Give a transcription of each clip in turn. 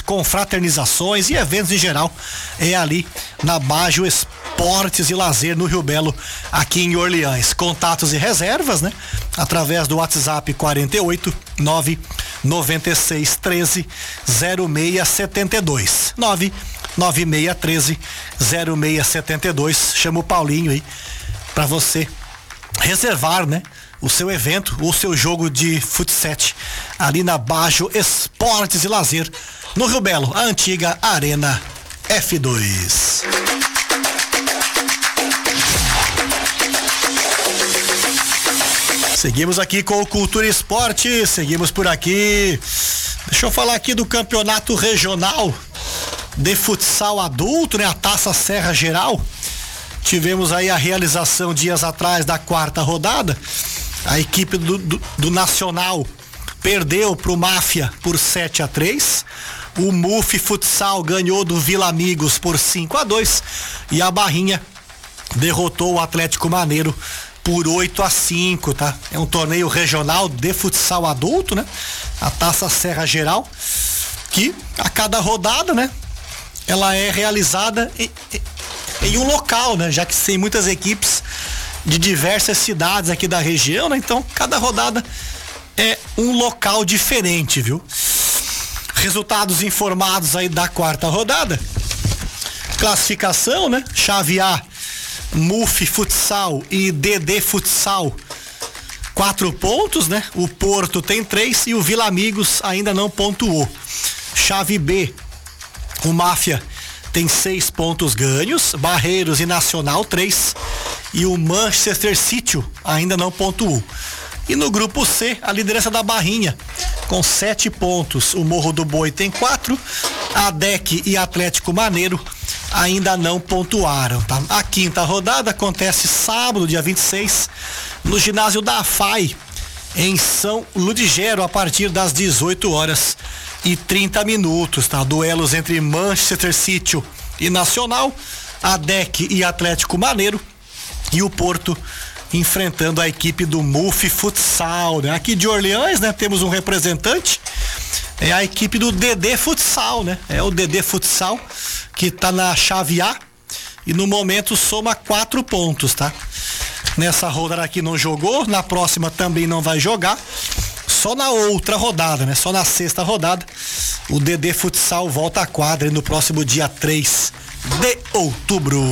confraternizações e eventos em geral. É ali na Bajo Esportes e Lazer, no Rio Belo, aqui em Orleans. Contatos e reservas, né? Através do WhatsApp 48 996 13 0672 99613 0672. Chama o Paulinho aí pra você reservar, né, o seu evento, o seu jogo de futsal ali na Bajo Esportes e Lazer, no Rio Belo, a antiga Arena F2. Seguimos aqui com o Cultura e Esporte, seguimos por aqui. Deixa eu falar aqui do campeonato regional de futsal adulto, né? A Taça Serra Geral. Tivemos aí a realização dias atrás da 4ª rodada. A equipe do Nacional perdeu pro Máfia por 7-3. O MUF Futsal ganhou do Vila Amigos por 5-2. E a Barrinha derrotou o Atlético Maneiro por 8-5, tá? É um torneio regional de futsal adulto, né? A Taça Serra Geral, que a cada rodada, né, ela é realizada em um local, né? Já que tem muitas equipes de diversas cidades aqui da região, né? Então, cada rodada é um local diferente, viu? Resultados informados aí da 4ª rodada. Classificação, né? Chave A, MUF Futsal e DD Futsal, 4 pontos, né? O Porto tem 3 e o Vila Amigos ainda não pontuou. Chave B, o Máfia tem 6 pontos ganhos, Barreiros e Nacional 3 e o Manchester City ainda não pontuou. E no grupo C, a liderança da Barrinha com 7 pontos, o Morro do Boi tem 4, a DEC e Atlético Maneiro ainda não pontuaram, tá? A 5ª rodada acontece sábado, dia 26, no ginásio da AFAI, em São Ludgero, a partir das 18h30, tá? Duelos entre Manchester City e Nacional, a DEC e Atlético Maneiro, e o Porto enfrentando a equipe do MUF Futsal, né? Aqui de Orleans, né, temos um representante, é a equipe do DD Futsal, né? É o DD Futsal que tá na chave A e no momento soma 4 pontos, tá? Nessa rodada aqui não jogou, na próxima também não vai jogar. Só na outra rodada, né? Só na 6ª rodada o DD Futsal volta à quadra no próximo dia 3 de outubro.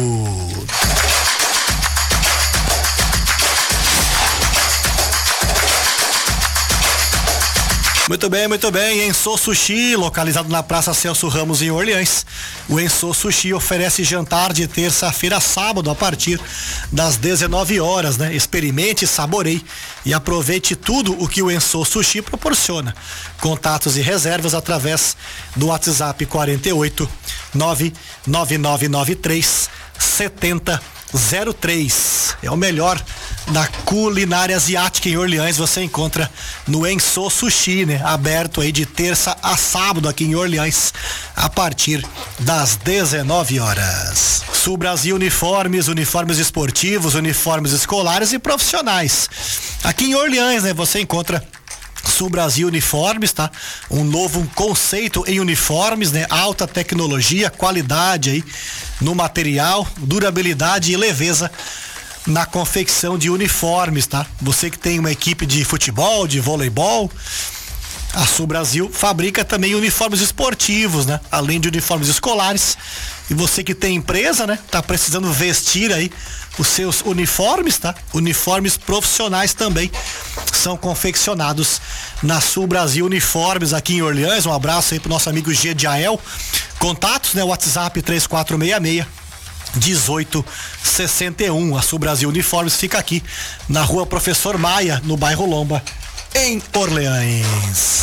Muito bem. Ensô Sushi, localizado na Praça Celso Ramos, em Orleans. O Ensô Sushi oferece jantar de terça-feira a sábado a partir das 19h, né? Experimente, saboreie e aproveite tudo o que o Ensô Sushi proporciona. Contatos e reservas através do WhatsApp 48 99993 7003. É o melhor da culinária asiática em Orleans, você encontra no Ensô Sushi, né? Aberto aí de terça a sábado aqui em Orleans a partir das 19h. Sul Brasil Uniformes, uniformes esportivos, uniformes escolares e profissionais. Aqui em Orleans, né, você encontra Sul Brasil Uniformes, tá? Um novo conceito em uniformes, né? Alta tecnologia, qualidade aí no material, durabilidade e leveza na confecção de uniformes, tá? Você que tem uma equipe de futebol, de voleibol, a Sul Brasil fabrica também uniformes esportivos, né? Além de uniformes escolares. E você que tem empresa, né? Tá precisando vestir aí os seus uniformes, tá? Uniformes profissionais também são confeccionados na Sul Brasil Uniformes aqui em Orleans. Um abraço aí pro nosso amigo Gediael. Contatos, né? WhatsApp 3466 1861. A Sul Brasil Uniformes fica aqui na Rua Professor Maia, no bairro Lomba, em Orleans.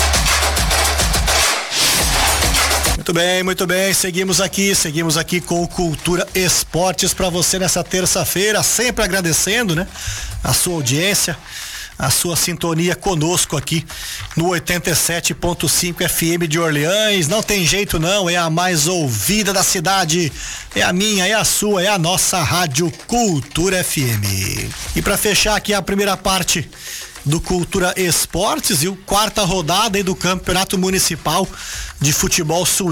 Muito bem, seguimos aqui com o Cultura Esportes para você nessa terça-feira, sempre agradecendo, né, a sua audiência, a sua sintonia conosco aqui no 87.5 FM de Orleans. Não tem jeito não, é a mais ouvida da cidade, é a minha, é a sua, é a nossa Rádio Cultura FM. E para fechar aqui a primeira parte do Cultura Esportes, e o 4ª rodada aí do Campeonato Municipal de Futebol Suíço